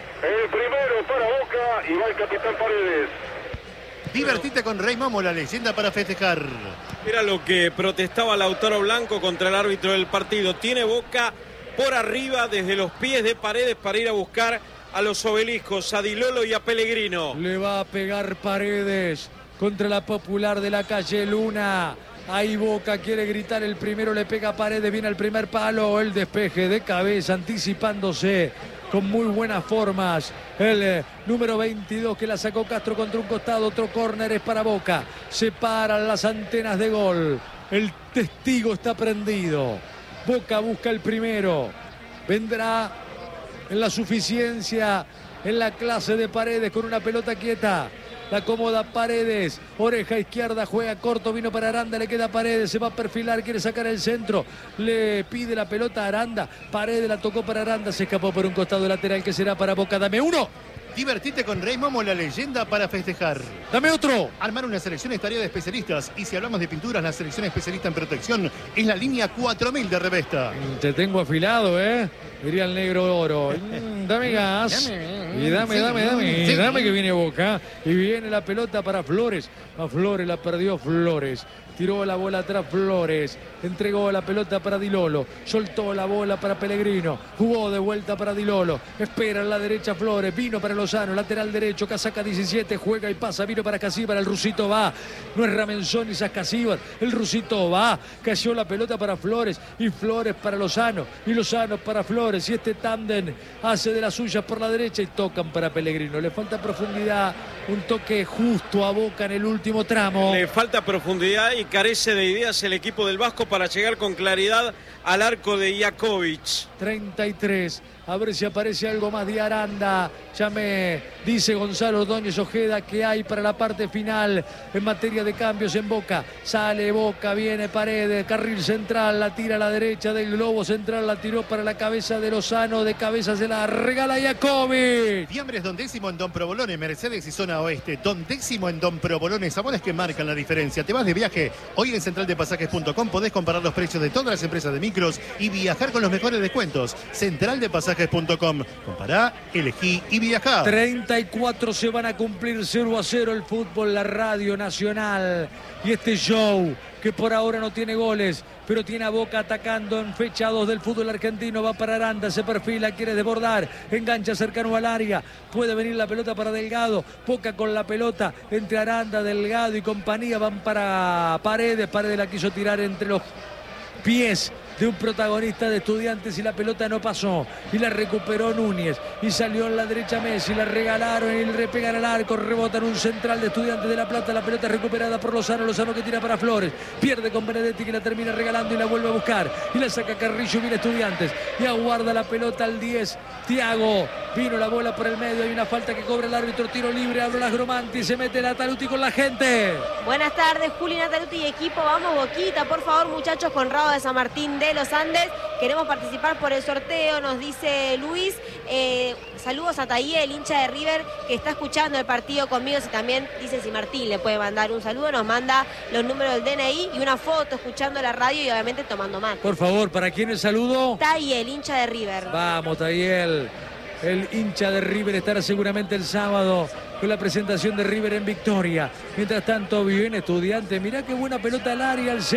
El primero para Boca y va el capitán Paredes. Divertite con Rey Momo, la leyenda para festejar. Era lo que protestaba Lautaro Blanco contra el árbitro del partido. Tiene Boca por arriba desde los pies de Paredes para ir a buscar a los obeliscos, a Di Lolo y a Pellegrino. Le va a pegar Paredes contra la Popular de la calle Luna. Ahí Boca quiere gritar, el primero le pega a Paredes, viene al primer palo, el despeje de cabeza, anticipándose con muy buenas formas. El eh, número veintidós que la sacó Castro contra un costado, otro córner es para Boca. Se paran las antenas de gol. El testigo está prendido. Boca busca el primero. Vendrá en la suficiencia, en la clase de Paredes con una pelota quieta. La acomoda Paredes, oreja izquierda, juega corto, vino para Aranda, le queda Paredes, se va a perfilar, quiere sacar el centro, le pide la pelota a Aranda, Paredes la tocó para Aranda, se escapó por un costado lateral que será para Boca. Dame uno. Divertite con Rey Momo, la leyenda para festejar. Dame otro. Armar una selección es tarea de especialistas. Y si hablamos de pinturas, la selección especialista en protección es la línea cuatro mil de Revesta. Te tengo afilado, ¿eh? Diría el negro oro. Mm, dame gas. Y dame, dame, dame. Sí. Dame que viene Boca. Y viene la pelota para Flores. A Flores la perdió Flores. Tiró la bola atrás Flores. Entregó la pelota para Di Lolo. Soltó la bola para Pellegrino. Jugó de vuelta para Di Lolo. Espera en la derecha Flores. Vino para Lozano. Lateral derecho. Casaca diecisiete. Juega y pasa. Vino para Casíbar. El rusito va. No es Ramenzón ni Casíbar. El rusito va. Cayó la pelota para Flores. Y Flores para Lozano. Y Lozano para Flores. Y este tándem hace de las suyas por la derecha. Y tocan para Pellegrino. Le falta profundidad. Un toque justo a Boca en el último tramo. Le falta profundidad y carece de ideas el equipo del Vasco para llegar con claridad al arco de Jakovic. treinta y tres. A ver si aparece algo más de Aranda. Ya me dice Gonzalo Ordóñez Ojeda que hay para la parte final en materia de cambios en Boca. Sale Boca, viene Paredes, carril central, la tira a la derecha del globo central, la tiró para la cabeza de Lozano, de cabeza se la regala Jakovic. Fiambres Don Décimo en Don Provolone, Mercedes y zona oeste. Don Décimo en Don Provolone, sabores que marcan la diferencia. Te vas de viaje, hoy en central de pasajes punto com podés comparar los precios de todas las empresas de micros y viajar con los mejores descuentos. central de pasajes punto com. Compará, elegí y viajá. treinta y cuatro se van a cumplir, cero a cero el fútbol, la radio nacional. Y este show que por ahora no tiene goles, pero tiene a Boca atacando en fecha dos del fútbol argentino. Va para Aranda, se perfila, quiere desbordar, engancha cercano al área, puede venir la pelota para Delgado, Boca con la pelota entre Aranda, Delgado y compañía, van para Paredes, Paredes la quiso tirar entre los pies de un protagonista de Estudiantes y la pelota no pasó y la recuperó Núñez y salió en la derecha Messi, la regalaron y le repegan al arco, rebotan un central de Estudiantes de La Plata, la pelota recuperada por Lozano, Lozano que tira para Flores, pierde con Benedetti que la termina regalando y la vuelve a buscar y la saca Carrillo, viene Estudiantes y aguarda la pelota al diez, Thiago, vino la bola por el medio, hay una falta que cobra el árbitro, tiro libre, habla las Gromanti, se mete Nataluti con la gente. Buenas tardes, Juli, Nataluti y equipo, vamos Boquita, por favor muchachos, Conrado de San Martín de Los Andes, queremos participar por el sorteo, nos dice Luis, eh, saludos a Tayel, hincha de River, que está escuchando el partido conmigo, y también dice si Martín le puede mandar un saludo, nos manda los números del D N I y una foto escuchando la radio y obviamente tomando mate. Por favor, ¿para quién el saludo? Tayel, hincha de River. Vamos, Tayel. El hincha de River estará seguramente el sábado con la presentación de River en Victoria. Mientras tanto, viene Estudiante. Mirá qué buena pelota al área, al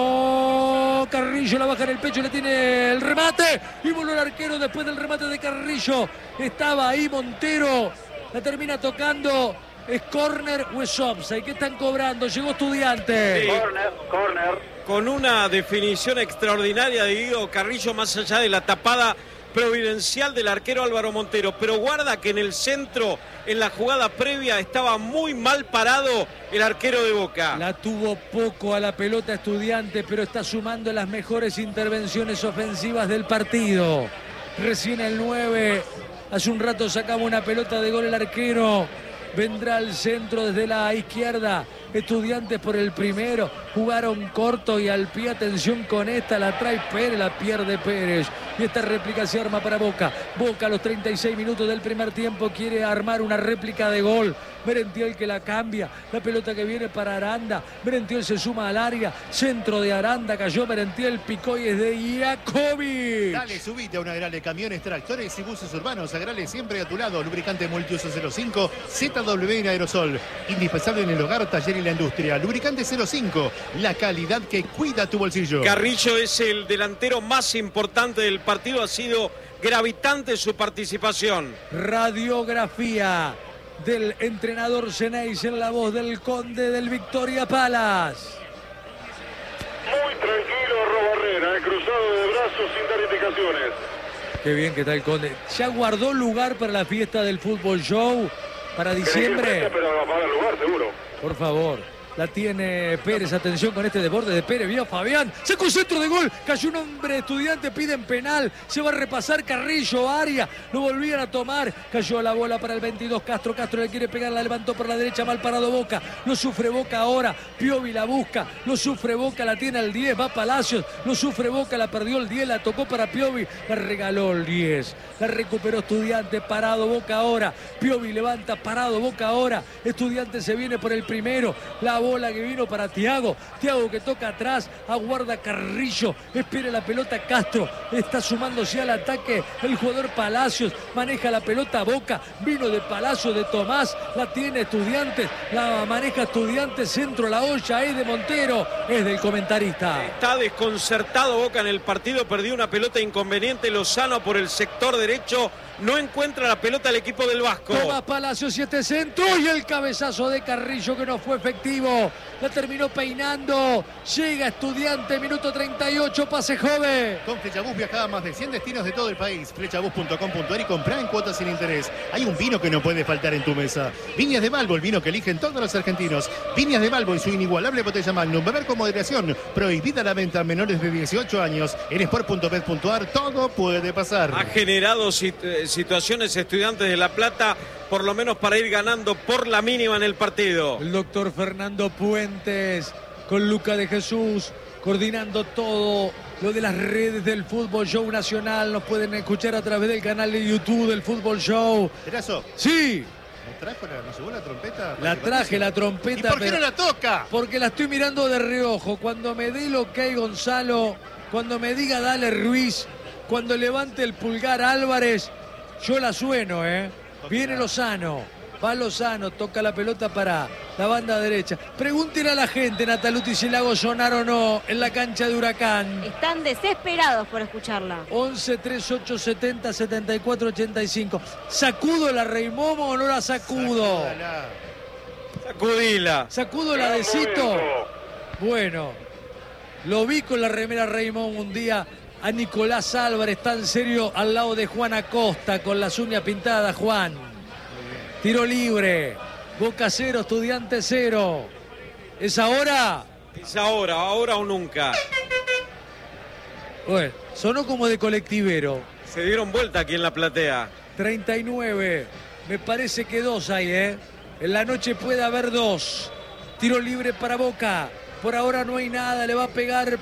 centro. Carrillo la baja en el pecho, le tiene el remate. Y voló el arquero después del remate de Carrillo. Estaba ahí Montero. La termina tocando. ¿Es córner o es offside? ¿Qué están cobrando? Llegó Estudiante. Sí. Corner, corner. con una definición extraordinaria de Guido Carrillo, más allá de la tapada providencial del arquero Álvaro Montero. Pero guarda que en el centro, en la jugada previa, estaba muy mal parado el arquero de Boca. La tuvo poco a la pelota Estudiante, pero está sumando las mejores intervenciones ofensivas del partido. Recién el nueve, hace un rato sacaba una pelota de gol el arquero. Vendrá al centro desde la izquierda. Estudiantes por el primero. Jugaron corto y al pie. Atención con esta. La trae Pérez. La pierde Pérez. Y esta réplica se arma para Boca. Boca a los treinta y seis minutos del primer tiempo quiere armar una réplica de gol. Merentiel que la cambia. La pelota que viene para Aranda. Merentiel se suma al área. Centro de Aranda. Cayó Merentiel. Picó y es de Iakovic. Dale, subite a una Agrale, camiones, tractores y buses urbanos. Agrale siempre a tu lado. Lubricante multiuso cero cinco. Z W en aerosol. Indispensable en el hogar, taller y la industria. Lubricante cero cinco. La calidad que cuida tu bolsillo. Carrillo es el delantero más importante del partido. Ha sido gravitante su participación. Radiografía del entrenador Zeneis en la voz del Conde del Victoria Palace. Muy tranquilo Robarrera, eh, cruzado de brazos sin dar indicaciones. Qué bien que está el Conde. ¿Ya guardó lugar para la fiesta del fútbol show para diciembre? Pero va a pagar lugar, seguro. Por favor. La tiene Pérez, atención con este desborde de Pérez, vio Fabián, sacó un centro de gol, cayó un hombre Estudiante, piden penal, se va a repasar Carrillo, área, lo volvían a tomar, cayó la bola para el veintidós, Castro, Castro le quiere pegar, la levantó por la derecha, mal parado Boca, lo sufre Boca ahora, Piovi la busca, lo sufre Boca, la tiene al diez, va Palacios, lo sufre Boca, la perdió el diez, la tocó para Piovi, la regaló el diez, la recuperó Estudiante, parado Boca ahora, Piovi levanta, parado Boca ahora, Estudiante se viene por el primero, la bola que vino para Thiago, Thiago que toca atrás, aguarda Carrillo, espera la pelota Castro, está sumándose al ataque el jugador Palacios, maneja la pelota Boca, vino de Palacios de Tomás, la tiene Estudiantes, la maneja Estudiantes, centro la olla, es de Montero, es del comentarista. Está desconcertado Boca en el partido, perdió una pelota inconveniente Lozano por el sector derecho, no encuentra la pelota el equipo del Vasco. Tomás Palacios y este centro y el cabezazo de Carrillo que no fue efectivo. La terminó peinando. Llega Estudiante, minuto treinta y ocho, pase joven. Con Flechabús viajaba a más de cien destinos de todo el país. Flechabús punto com punto ar y comprá en cuotas sin interés. Hay un vino que no puede faltar en tu mesa. Viñas de Balbo, el vino que eligen todos los argentinos. Viñas de Balbo y su inigualable botella Magnum. Beber con moderación. Prohibida la venta a menores de dieciocho años. En sport punto bet punto ar todo puede pasar. Ha generado sit- situaciones Estudiantes de La Plata, por lo menos para ir ganando por la mínima en el partido. El doctor Fernando Puentes con Luca de Jesús coordinando todo lo de las redes del Fútbol Show Nacional. Nos pueden escuchar a través del canal de YouTube del Fútbol Show. ¿Erazo? Sí. ¿Me trajo la, ¿nos llevó la trompeta? La traje, la trompeta. ¿Y por qué pero... no la toca? Porque la estoy mirando de reojo. Cuando me dé el ok Gonzalo, cuando me diga dale Ruiz, cuando levante el pulgar Álvarez, yo la sueno, ¿eh? Viene Lozano, va Lozano, toca la pelota para la banda derecha. Pregúntele a la gente, Nataluti, si la hago sonar o no en la cancha de Huracán. Están desesperados por escucharla. once, treinta y ocho, setenta, setenta y cuatro, ochenta y cinco. ¿Sacudo la Reimomo o no la sacudo? Sacúdala. Sacudila. ¿Sacudo la de Cito? Bueno, lo vi con la remera Reimomo un día a Nicolás Álvarez, tan serio al lado de Juan Acosta, con las uñas pintadas, Juan. Tiro libre, Boca cero, Estudiante cero. ¿Es ahora? Es ahora, ahora o nunca. Bueno, sonó como de colectivero. Se dieron vuelta aquí en la platea. treinta y nueve, me parece que dos hay, ¿eh? En la noche puede haber dos. Tiro libre para Boca. Por ahora no hay nada, le va a pegar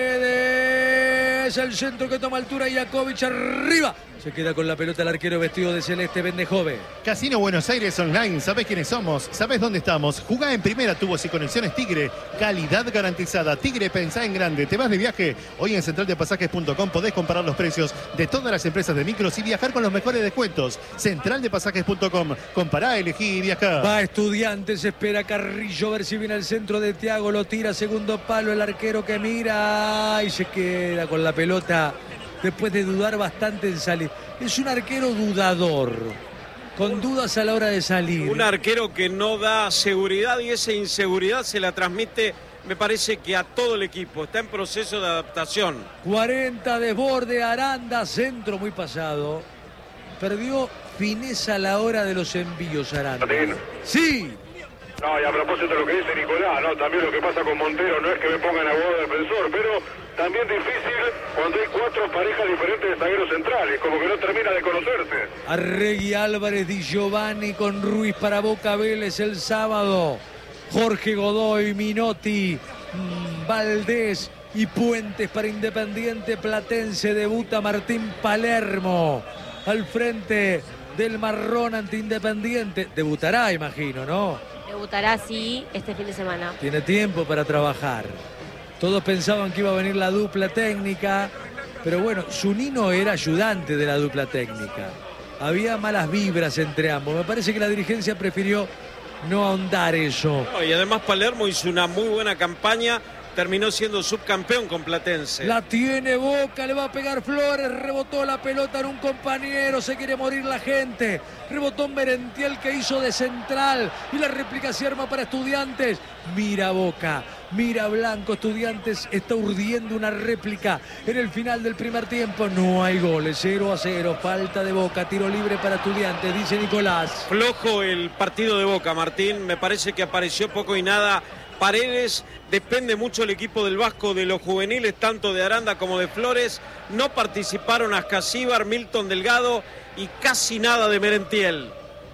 Paredes. El centro que toma altura, Iakovic arriba. Se queda con la pelota el arquero vestido de celeste, Bendejove. Casino Buenos Aires Online, ¿sabés quiénes somos? ¿Sabés dónde estamos? Jugá en primera, tubos y conexiones Tigre. Calidad garantizada. Tigre, pensá en grande. ¿Te vas de viaje? Hoy en central de pasajes punto com podés comparar los precios de todas las empresas de micros y viajar con los mejores descuentos. central de pasajes punto com. Compará, elegí y viajá. Va Estudiantes, espera Carrillo, a ver si viene al centro de Thiago, lo tira, segundo palo, el arquero que mira y se queda con la pelota después de dudar bastante en salir. Es un arquero dudador, con dudas a la hora de salir. Un arquero que no da seguridad y esa inseguridad se la transmite me parece que a todo el equipo. Está en proceso de adaptación. cuarenta desborde, Aranda, centro muy pasado. Perdió fineza a la hora de los envíos, Aranda. Martín. Sí. No, y a propósito de lo que dice Nicolás, ¿no? También lo que pasa con Montero, no es que me pongan abogado defensor, pero también difícil cuando hay cuatro parejas diferentes de zagueros centrales, como que no termina de conocerse. Arregui, Álvarez, Di Giovanni con Ruiz para Boca Vélez el sábado. Jorge Godoy, Minotti, mmm, Valdés y Puentes para Independiente Platense. Debuta Martín Palermo al frente del marrón ante Independiente. Debutará, imagino, ¿no? Debutará, sí, este fin de semana. Tiene tiempo para trabajar. Todos pensaban que iba a venir la dupla técnica, pero bueno, Zunino era ayudante de la dupla técnica. Había malas vibras entre ambos. Me parece que la dirigencia prefirió no ahondar eso. No, y además Palermo hizo una muy buena campaña. Terminó siendo subcampeón con Platense. La tiene Boca, le va a pegar Flores, rebotó la pelota en un compañero, se quiere morir la gente. Rebotó en Merentiel que hizo de central y la réplica se arma para Estudiantes. Mira Boca, mira Blanco, Estudiantes está urdiendo una réplica en el final del primer tiempo. No hay goles, cero a cero, falta de Boca, tiro libre para Estudiantes, dice Nicolás. Flojo el partido de Boca, Martín, me parece que apareció poco y nada Paredes. Depende mucho el equipo del Vasco de los juveniles, tanto de Aranda como de Flores. No participaron Ascasíbar, Milton Delgado y casi nada de Merentiel.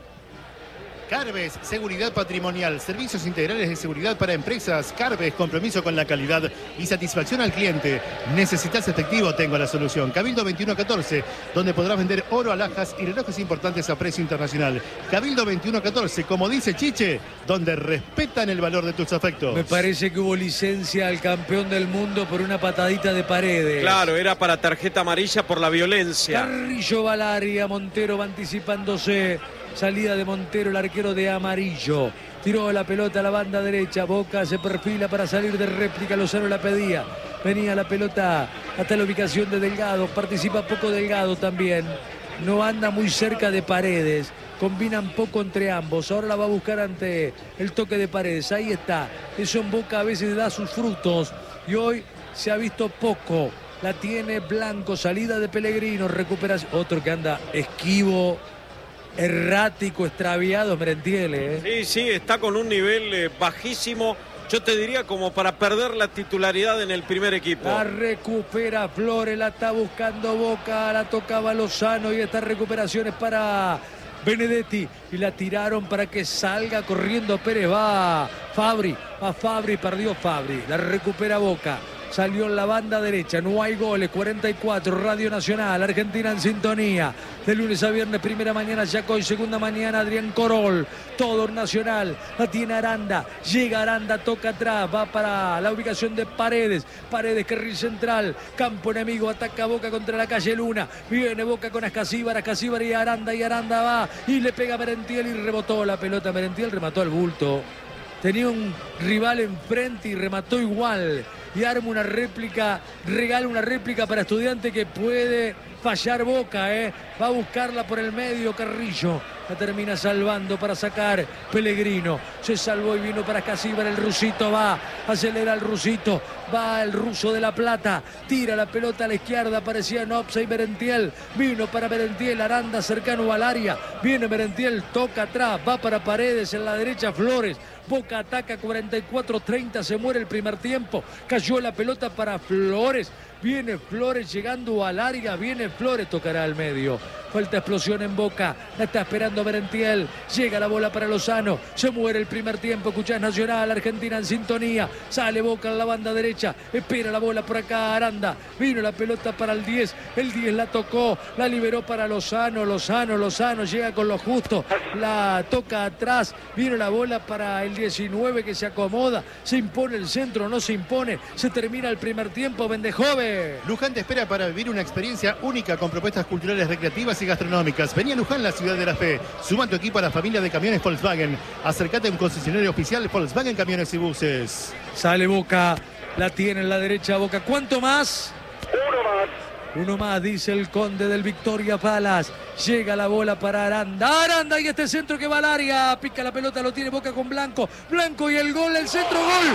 Carves, seguridad patrimonial, servicios integrales de seguridad para empresas. Carves, compromiso con la calidad y satisfacción al cliente. ¿Necesitas efectivo? Tengo la solución. Cabildo veintiuno catorce, donde podrás vender oro, alhajas y relojes importantes a precio internacional. Cabildo veintiuno catorce, como dice Chiche, donde respetan el valor de tus afectos. Me parece que hubo licencia al campeón del mundo por una patadita de Paredes. Claro, era para tarjeta amarilla por la violencia. Carrillo va al área, Montero va anticipándose. Salida de Montero, el arquero de Amarillo. Tiró la pelota a la banda derecha. Boca se perfila para salir de réplica. Lozano la pedía. Venía la pelota hasta la ubicación de Delgado. Participa poco Delgado también. No anda muy cerca de Paredes. Combinan poco entre ambos. Ahora la va a buscar ante el toque de Paredes. Ahí está. Eso en Boca a veces da sus frutos. Y hoy se ha visto poco. La tiene Blanco. Salida de Pellegrino. Recuperación. Otro que anda esquivo, errático, extraviado, Merentiel, ¿eh? Sí, sí, está con un nivel eh, bajísimo. Yo te diría como para perder la titularidad en el primer equipo. La recupera Flores, la está buscando Boca, la tocaba Lozano y esta recuperación es para Benedetti. Y la tiraron para que salga corriendo Pérez. Va Fabri, va Fabri, perdió Fabri. La recupera Boca. Salió en la banda derecha, no hay goles, cuarenta y cuatro, Radio Nacional, Argentina en sintonía. De lunes a viernes, primera mañana Yacoy, segunda mañana Adrián Corol. Todo Nacional, la tiene Aranda, llega Aranda, toca atrás, va para la ubicación de Paredes. Paredes, carril central, campo enemigo, ataca Boca contra la calle Luna. Viene Boca con Ascasíbar, Ascasíbar y Aranda, y Aranda va y le pega a Merentiel y rebotó la pelota. Merentiel remató al bulto. Tenía un rival enfrente y remató igual. Y arma una réplica, regala una réplica para Estudiante que puede fallar Boca, ¿eh? Va a buscarla por el medio Carrillo. La termina salvando para sacar Pellegrino. Se salvó y vino para Ascasíbar. El rusito va, acelera el rusito. Va el ruso de La Plata. Tira la pelota a la izquierda. Parecía Nopsa y Merentiel. Vino para Merentiel. Aranda cercano al área. Viene Merentiel. Toca atrás. Va para Paredes. En la derecha Flores. Boca ataca cuarenta y cuatro treinta. Se muere el primer tiempo. Cayó la pelota para Flores. Viene Flores llegando al área. Viene Flores. Tocará al medio. Falta explosión en Boca. La está esperando Merentiel. Llega la bola para Lozano. Se muere el primer tiempo. Escuchás Nacional. Argentina en sintonía. Sale Boca en la banda derecha. Espera la bola por acá. Aranda. Vino la pelota para el diez. El diez la tocó. La liberó para Lozano. Lozano. Lozano llega con lo justo. La toca atrás. Vino la bola para el diecinueve que se acomoda. Se impone el centro. No se impone. Se termina el primer tiempo. Vendejove. Luján te espera para vivir una experiencia única con propuestas culturales, recreativas y gastronómicas. Vení a Luján, la ciudad de la fe. Suma tu equipo a la familia de camiones Volkswagen. Acércate a un concesionario oficial Volkswagen Camiones y Buses. Sale Boca. La tiene en la derecha Boca. ¿Cuánto más? Uno más. Uno más, dice el conde del Victoria Palace. Llega la bola para Aranda. Aranda y este centro que va al área. Pica la pelota, lo tiene Boca con Blanco. Blanco y el gol, el centro, gol.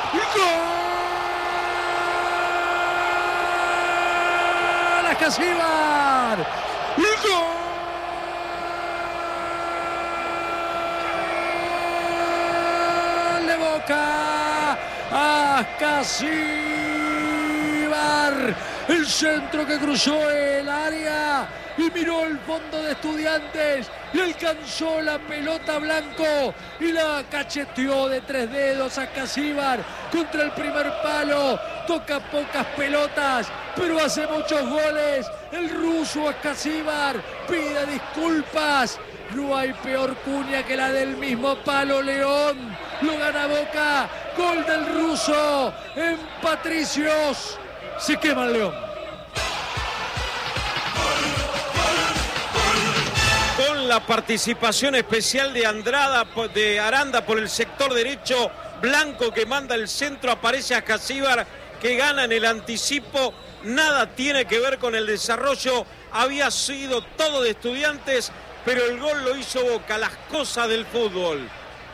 ¡Gol! Ascasíbar. ¡Gol! De Boca. Ascasíbar. El centro que cruzó el área y miró el fondo de Estudiantes y alcanzó la pelota Blanco y la cacheteó de tres dedos a Ascasíbar contra el primer palo. Toca pocas pelotas, pero hace muchos goles. El ruso Ascasíbar pide disculpas. No hay peor cuña que la del mismo palo León. Lo gana Boca. Gol del ruso en Patricios. Se quema el León. Con la participación especial de Andrada, de Aranda por el sector derecho, Blanco que manda el centro, aparece Ascasíbar que gana en el anticipo. Nada tiene que ver con el desarrollo, había sido todo de Estudiantes, pero el gol lo hizo Boca, las cosas del fútbol.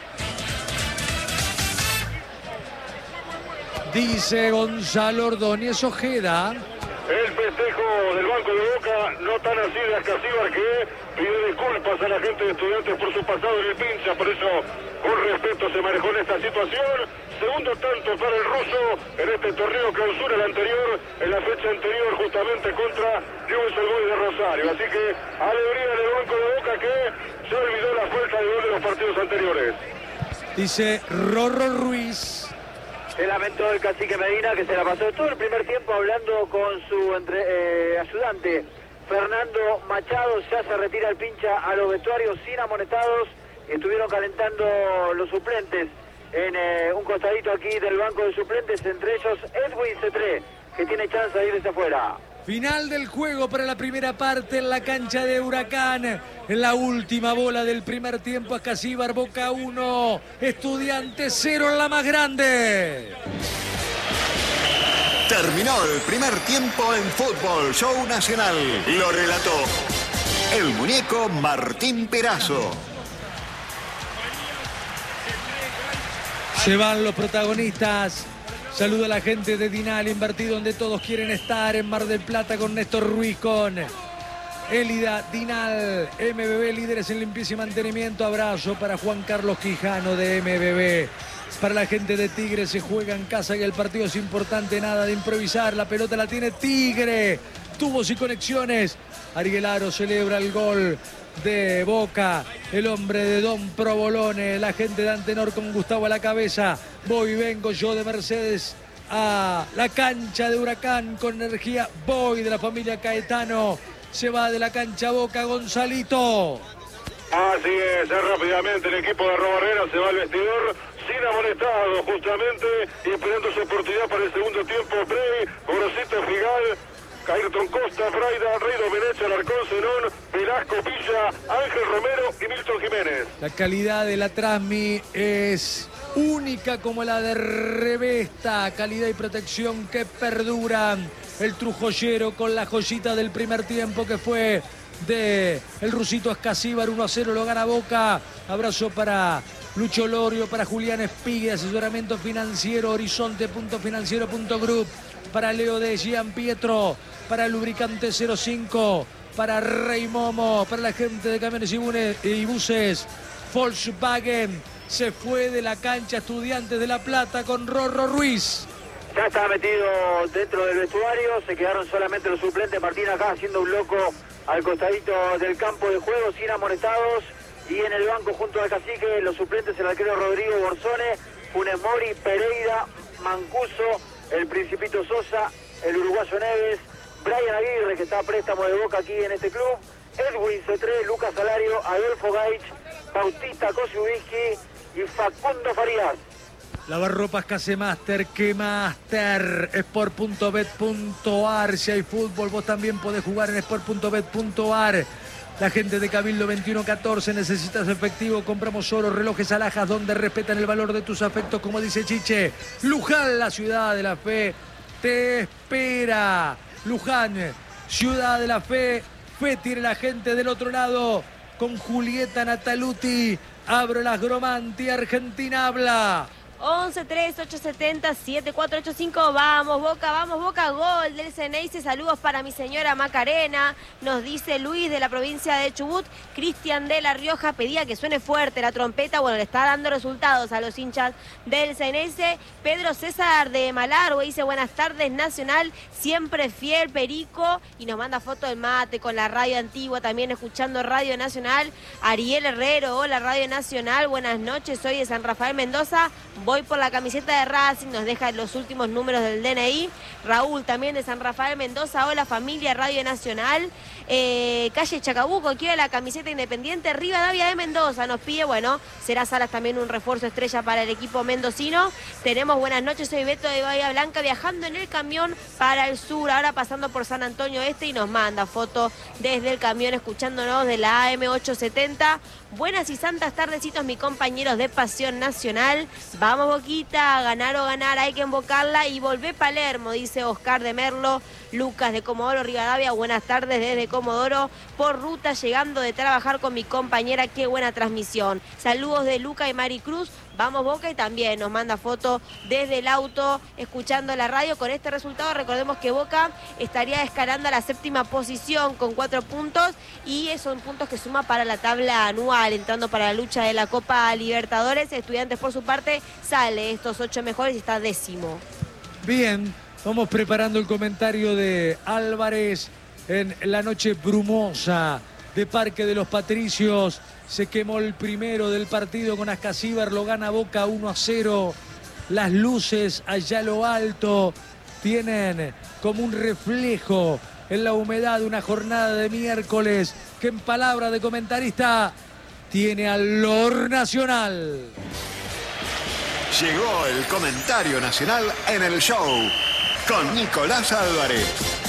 Dice Gonzalo Ordóñez Ojeda. El festejo del banco de Boca, no tan así de Ascasíbar, que pide disculpas a la gente de Estudiantes por su pasado en el pincha, por eso con respeto se manejó en esta situación. Segundo tanto para el ruso en este torneo clausura, el anterior, en la fecha anterior justamente contra Newell's Old Boys de Rosario. Así que alegría en el banco de Boca que se olvidó la falta de gol de los partidos anteriores. Dice Rorro Ruiz. Se lamentó el cacique Medina, que se la pasó todo el primer tiempo hablando con su entre, eh, ayudante Fernando Machado. Ya se retira el pincha a los vestuarios sin amonestados. Estuvieron calentando los suplentes en eh, un costadito aquí del banco de suplentes, entre ellos Edwin Cetré, que tiene chance de irse afuera. Final del juego para la primera parte en la cancha de Huracán. En la última bola del primer tiempo, Ascasíbar, Boca uno, Estudiantes cero en la más grande. Terminó el primer tiempo en Fútbol Show Nacional. Lo relató el muñeco Martín Perazo. Se van los protagonistas. Saludo a la gente de Dinal, invertido donde todos quieren estar, en Mar del Plata con Néstor Ruiz, con Élida Dinal, M B B, líderes en limpieza y mantenimiento. Abrazo para Juan Carlos Quijano de M B B. Para la gente de Tigre, se juega en casa y el partido es importante, nada de improvisar. La pelota la tiene Tigre, tubos y conexiones. Arguelaro celebra el gol de Boca, el hombre de Don Provolone, la gente de Antenor con Gustavo a la cabeza. Voy, vengo yo de Mercedes a la cancha de Huracán con energía. Voy de la familia Caetano. Se va de la cancha Boca, Gonzalito. Así es, rápidamente el equipo de Arrobarrera se va al vestidor sin amonestado justamente y esperando su oportunidad para el segundo tiempo. Prey, Gorosito, Figal, Ayrton Costa, Fraida, Rey Domenech, Alarcón, Zenón, Velasco, Villa, Ángel Romero y Milton Jiménez. La calidad de la Trasmi es única como la de Revesta, calidad y protección que perduran. El Trujoyero con la joyita del primer tiempo que fue de el rusito Ascasíbar. Uno a cero lo gana Boca. Abrazo para Lucho Lorio, para Julián Espigue, asesoramiento financiero, horizonte punto financiero punto group, para Leo de Gian Pietro, para Lubricante cero cinco, para Rey Momo, para la gente de camiones y buses Volkswagen. Se fue de la cancha Estudiantes de La Plata con Rorro Ruiz. Ya está metido dentro del vestuario, se quedaron solamente los suplentes. Martín acá haciendo un loco al costadito del campo de juego sin amonestados. Y en el banco junto al cacique, los suplentes, el arquero Rodrigo Borzone, Funes Mori, Pereira, Mancuso, el Principito Sosa, el uruguayo Neves, Brian Aguirre, que está a préstamo de Boca aquí en este club, Edwin Cetré, Lucas Salario, Adolfo Gaich, Bautista Kosiubiski y Facundo Farías. Lavarropas Casemaster, que Master, sport punto bet punto ar. Si hay fútbol, vos también podés jugar en sport punto bet punto ar. La gente de Cabildo veintiuno catorce, necesitas efectivo, compramos oro, relojes alhajas, donde respetan el valor de tus afectos, como dice Chiche. Luján, la ciudad de la fe, te espera. Luján, Ciudad de la Fe. Fe tiene la gente del otro lado con Julieta Nataluti. Abro las Gromanti, Argentina habla. once tres ocho siete cero siete cuatro ocho cinco. Vamos Boca, vamos Boca. Gol del Ceneice. Saludos para mi señora Macarena. Nos dice Luis de la provincia de Chubut. Cristian de La Rioja pedía que suene fuerte la trompeta. Bueno, le está dando resultados a los hinchas del Ceneice. Pedro César de Malargüe dice buenas tardes Nacional. Siempre fiel Perico. Y nos manda foto del mate con la radio antigua. También escuchando Radio Nacional. Ariel Herrero, hola Radio Nacional. Buenas noches, soy de San Rafael Mendoza. Voy por la camiseta de Racing, nos deja los últimos números del D N I. Raúl también de San Rafael Mendoza, hola familia Radio Nacional. Eh, calle Chacabuco, quiere la camiseta Independiente. Rivadavia de Mendoza nos pide, bueno, será Salas también un refuerzo estrella para el equipo mendocino. Tenemos buenas noches, soy Beto de Bahía Blanca viajando en el camión para el sur, ahora pasando por San Antonio Este y nos manda foto desde el camión escuchándonos de la A M ochocientos setenta. Buenas y santas tardecitos, mis compañeros de Pasión Nacional. Vamos Boquita, ganar o ganar, hay que invocarla y volver Palermo, dice Oscar de Merlo. Lucas de Comodoro Rivadavia, buenas tardes desde Comodoro, por ruta llegando de trabajar con mi compañera, qué buena transmisión. Saludos de Luca y Mari Cruz. Vamos Boca y también nos manda foto desde el auto escuchando la radio. Con este resultado recordemos que Boca estaría escalando a la séptima posición con cuatro puntos y son puntos que suma para la tabla anual, entrando para la lucha de la Copa Libertadores. Estudiantes por su parte sale estos ocho mejores y está décimo. Bien, vamos preparando el comentario de Álvarez en la noche brumosa de Parque de los Patricios. Se quemó el primero del partido con Ascasíbar, lo gana Boca uno a cero. Las luces allá a lo alto tienen como un reflejo en la humedad de una jornada de miércoles que en palabra de comentarista tiene al Lor Nacional. Llegó el comentario nacional en el show con Nicolás Álvarez.